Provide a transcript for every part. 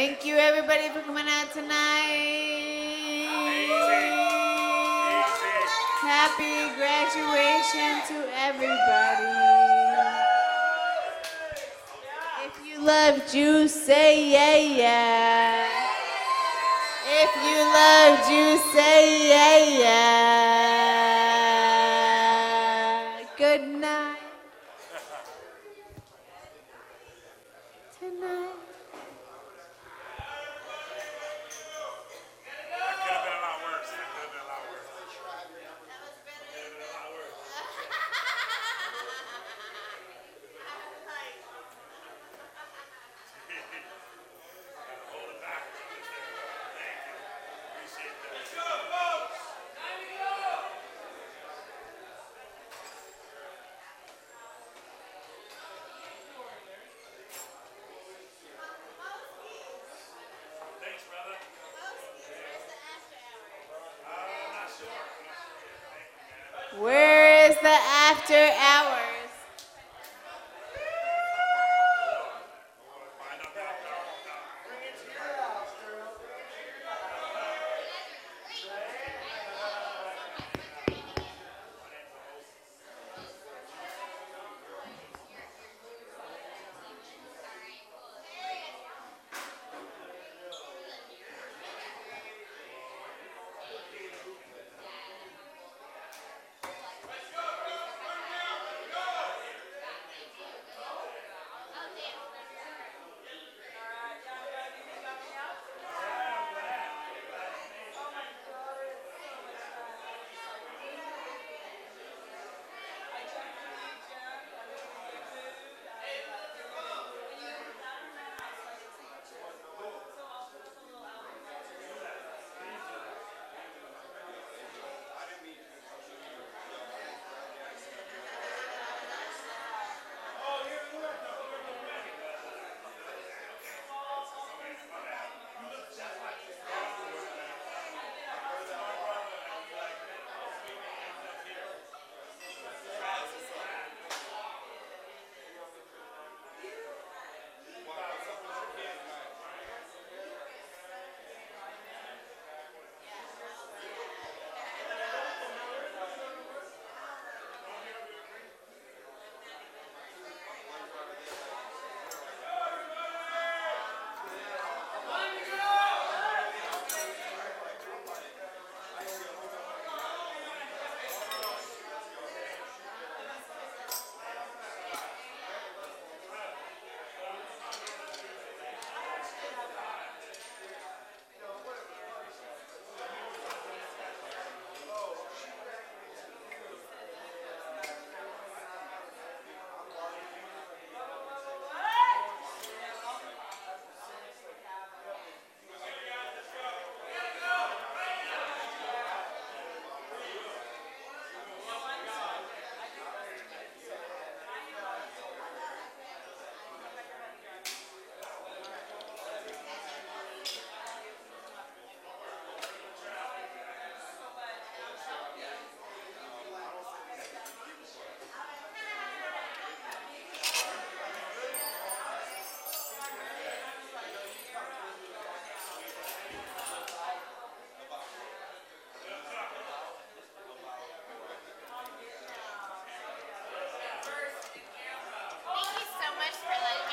Thank you, everybody, for coming out tonight. Happy graduation to everybody. If you love juice, say yeah, yeah. If you love juice, say yeah, yeah. Good night. Tonight. Where is the after hours?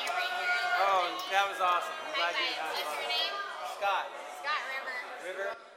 That was awesome. I'm glad you had fun. What's your name? Scott. Scott River. River.